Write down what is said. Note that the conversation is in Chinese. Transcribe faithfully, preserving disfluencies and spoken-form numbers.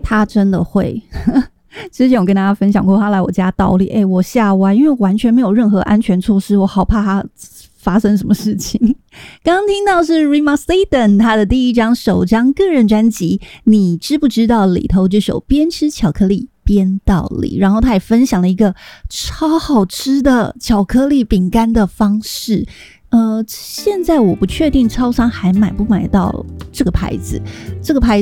他真的会之前有跟大家分享过，他来我家倒立，哎，我吓歪，因为完全没有任何安全措施，我好怕他发生什么事情。刚刚听到是 Rema Stedon 他的第一张首张个人专辑，你知不知道里头这首边吃巧克力边倒立，然后他也分享了一个超好吃的巧克力饼干的方式。呃，现在我不确定超商还买不买到这个牌子，这个牌